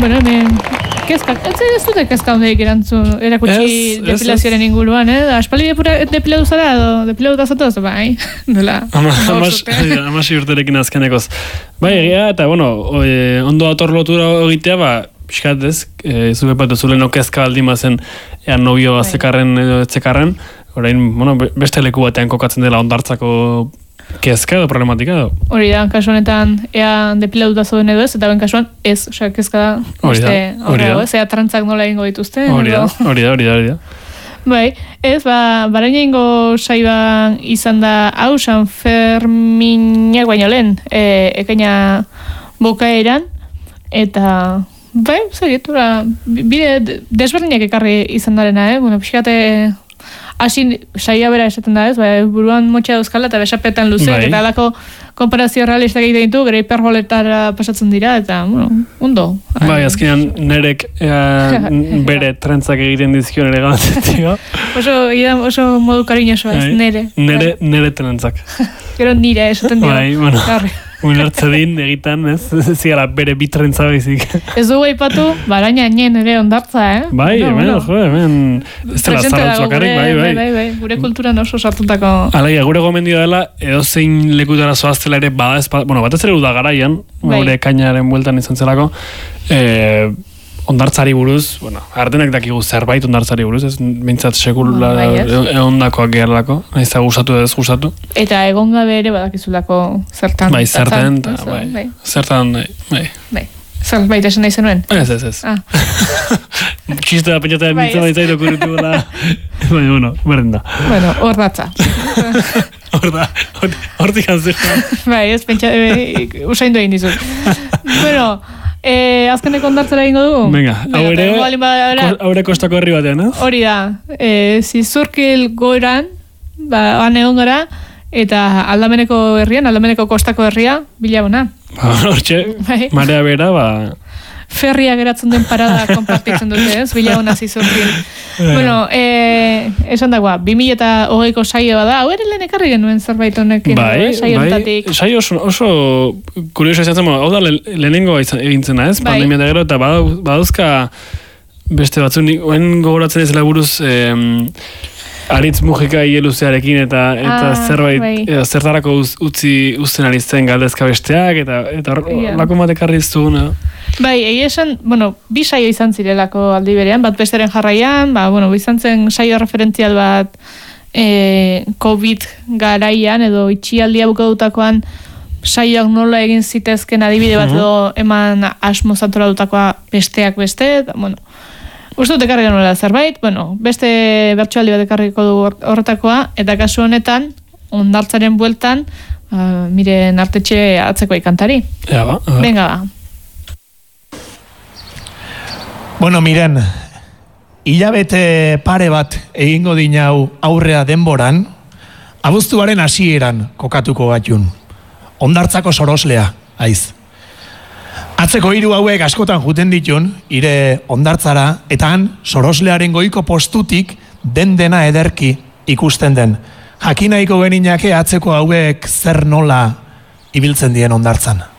Bueno, ez dute kezka hondeik erakutsi depilazioaren inguruan, Aspaldi depilatu zara edo depilatu zatoz, bai? Nola? 16 urterekin azkenekoz. Bai, egia, eta, ondo dator lotura egitea, pixkat ez, zuke patu zulen okezka aldi mazen nobio zekarren edo etzekarren, orain, beste leku batean kokatzen dela ondartzako kezka edo problematika edo? Hori da, kasu honetan ea depilatuta zoen edo ez, eta ben kasuan ez, kezka da, ea trantzak nola egingo dituzte. Hori da. Bai, ez, baraina ingo saiban izan da hau San Ferminak baino lehen, ekaina bukaeran, eta bai, zagitura, bide desberdinak ekarri izan darena, pixkate hasi saia bera esaten da ez, buruan motxa dauzkala eta besapetan luze, eta alako konparazio realistak egiten ditu, gero hiperboletara pasatzen dira, eta, ondo. Bai, azkenean nerek bere trentzak egiten dizkion ere gantzetio. Oso modu kariñoso ez, nere. Nere trentzak. Gero nire esaten dira. Bai, unertze din egitan, ez? Zigara bere bitrentza bezik. Ez dugu aipatu, baraina nien ere ondartza, Bai, hemen ez dela zarautzuakarrik, bai. Gure kulturan oso sartutako. Alaia, gure gomendio dela, edozein lekutara zoaztela ere, batez ere da garaian, gure kainaren bueltan izan zelako, ondartzari buruz, ardenak dakigu zerbait ondartzari buruz, ez bintzat sekula egondakoak gerlako, nahiz da gustatu. Eta egon gabe ere badakizulako zertan. Bai, zertan, zertan, bai. Zerbait esan nahi zenuen? Ez. Txiste da pentsatea bintzat baitzaito kurritu gala. Beren da. Hor datza. Hortik anzera. Bai, ez pentsatea, usaindu egin dizut. Azkeneko ondartzera egingo dugu? Venga, hau ere kostako herri batean, Hori da, Zizurkil goiran, han egon gara, eta aldameneko kostako herria, bilabona. Hortxe, marea bera, ferria geratzen den parada konpartitzen dute, ez? Bilabona Zizurkil. Esan dagoa, 2020ko saio bada, hau ere lehen ekarri genuen zerbait honekin, saio oso kurioso izan zen, hau da lehenengo egintzena, ez? Pandemia da gero, eta badauzka beste batzun, oen gogoratzen ezela buruz Aritz Mujika hieluzearekin eta zerbait zertarako uzten ari zen galdezka besteak eta lako batekarri iztu. Bai, egia esan, bi saio izan zirelako aldi berean, bat besteren jarraian, izan zen saio referentzial bat COVID garaian edo itxialdia bukadutakoan saioak nola egin zitezken adibide bat edo eman asmo zantoratutakoa besteak beste, uste dut ekarri genuela zerbait, beste bertsoaldi bat ekarriko du horretakoa, eta kasu honetan, ondartzaren bueltan, Miren Artetxe atzeko ikantari. Venga ba. Miren, hilabete pare bat egingo dinau aurrea denboran, abuztuaren hasieran kokatuko batun. Ondartzako soroslea, aiz. Atzeko hiru hauek askotan juten ditun, ire ondartzara, eta han soroslearen goiko postutik dena ederki ikusten den. Jakinaiko geninake atzeko hauek zer nola ibiltzen dien ondartzan.